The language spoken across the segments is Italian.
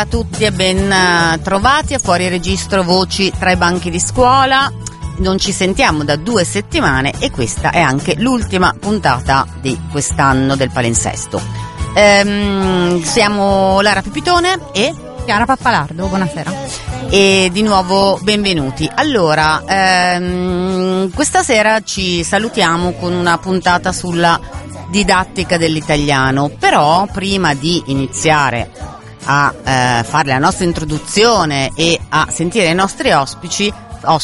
A tutti e ben trovati a Fuori Registro, voci tra i banchi di scuola. Non ci sentiamo da 2 settimane e questa è anche l'ultima puntata di quest'anno del palinsesto. Siamo Lara Pipitone e Chiara Pappalardo, buonasera. E di nuovo benvenuti. Allora, questa sera ci salutiamo con una puntata sulla didattica dell'italiano, però prima di iniziare a fare la nostra introduzione e a sentire i nostri ospiti,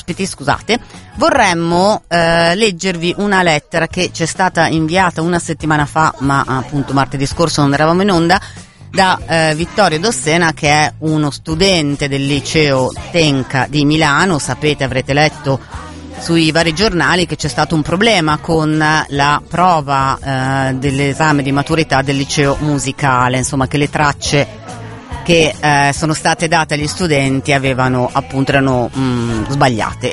vorremmo leggervi una lettera che ci è stata inviata una settimana fa, ma appunto martedì scorso non eravamo in onda, da Vittorio Dossena, che è uno studente del liceo Tenca di Milano. Sapete, avrete letto sui vari giornali che c'è stato un problema con la prova dell'esame di maturità del liceo musicale, insomma che le tracce che sono state date agli studenti erano sbagliate,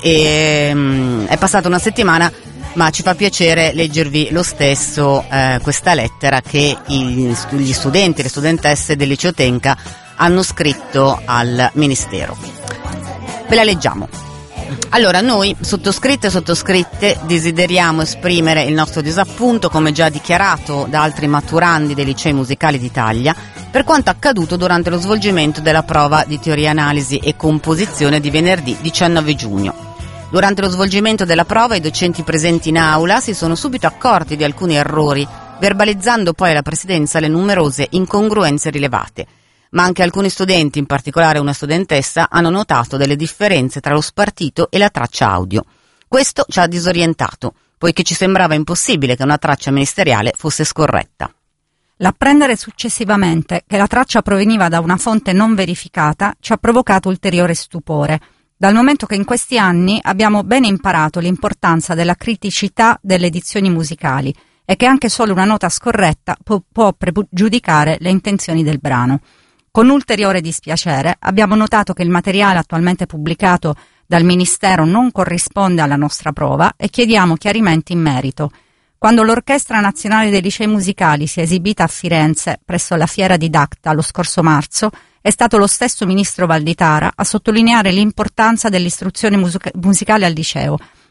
e è passata una settimana, ma ci fa piacere leggervi lo stesso questa lettera che gli studenti e le studentesse del liceo Tenca hanno scritto al Ministero. Ve la leggiamo. Allora, noi sottoscritte e sottoscritte desideriamo esprimere il nostro disappunto, come già dichiarato da altri maturandi dei licei musicali d'Italia, per quanto accaduto durante lo svolgimento della prova di teoria, analisi e composizione di venerdì 19 giugno. Durante lo svolgimento della prova i docenti presenti in aula si sono subito accorti di alcuni errori, verbalizzando poi alla presidenza le numerose incongruenze rilevate. Ma anche alcuni studenti, in particolare una studentessa, hanno notato delle differenze tra lo spartito e la traccia audio. Questo ci ha disorientato, poiché ci sembrava impossibile che una traccia ministeriale fosse scorretta. L'apprendere successivamente che la traccia proveniva da una fonte non verificata ci ha provocato ulteriore stupore, dal momento che in questi anni abbiamo ben imparato l'importanza della criticità delle edizioni musicali e che anche solo una nota scorretta può pregiudicare le intenzioni del brano. Con ulteriore dispiacere abbiamo notato che il materiale attualmente pubblicato dal Ministero non corrisponde alla nostra prova e chiediamo chiarimenti in merito. Quando l'Orchestra Nazionale dei Licei Musicali si è esibita a Firenze presso la Fiera Didacta lo scorso marzo, è stato lo stesso ministro Valditara a sottolineare l'importanza dell'istruzione musicale al liceo